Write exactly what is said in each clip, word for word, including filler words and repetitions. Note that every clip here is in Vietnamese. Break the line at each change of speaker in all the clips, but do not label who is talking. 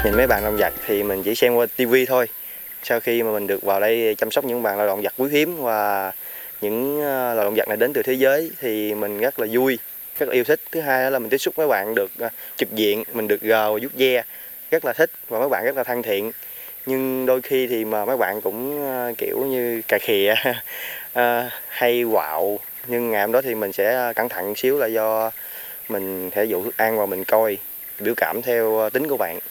Nhìn mấy bạn động vật thì mình chỉ xem qua tivi thôi. Sau khi mà mình được vào đây chăm sóc những bạn loài động vật quý hiếm và những loài động vật này đến từ thế giới thì mình rất là vui, rất là yêu thích. Thứ hai là mình tiếp xúc với bạn được trực diện, mình được gờ và vuốt ve, rất là thích và mấy bạn rất là thân thiện. Nhưng đôi khi thì mà mấy bạn cũng kiểu như cà khịa hay quạo, nhưng ngày hôm đó thì mình sẽ cẩn thận xíu là do mình thể dụ thức ăn và mình coi biểu cảm theo tính của bạn.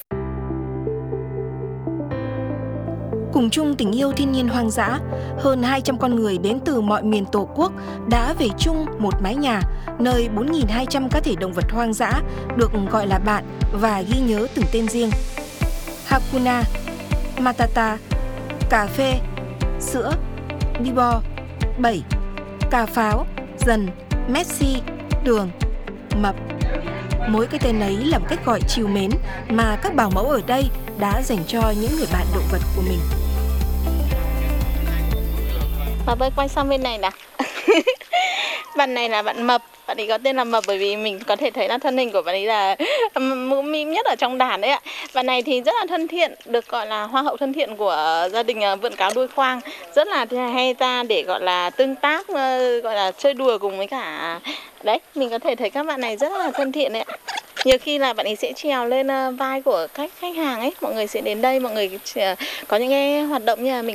Cùng chung tình yêu thiên nhiên hoang dã, hơn hai trăm con người đến từ mọi miền Tổ quốc đã về chung một mái nhà, nơi bốn nghìn hai trăm cá thể động vật hoang dã được gọi là bạn và ghi nhớ từng tên riêng. Hakuna, Matata, cà phê, sữa, Bibo, bảy, cà pháo, dần, Messi, đường, mập. Mỗi cái tên ấy là một cách gọi trìu mến mà các bảo mẫu ở đây đã dành cho những người bạn động vật của mình.
Mập ơi, quay sang bên này nào. Bạn này là bạn Mập. Bạn ấy có tên là Mập bởi vì mình có thể thấy là thân hình của bạn ấy là mũm mĩm nhất ở trong đàn đấy ạ. Bạn này thì rất là thân thiện, được gọi là hoa hậu thân thiện của gia đình vượn cáo đuôi khoang. Rất là hay ra để gọi là tương tác, gọi là chơi đùa cùng với cả. Đấy, mình có thể thấy các bạn này rất là thân thiện đấy ạ. Nhiều khi là bạn ấy sẽ trèo lên vai của các khách hàng ấy, mọi người sẽ đến đây, mọi người có những cái hoạt động như là mình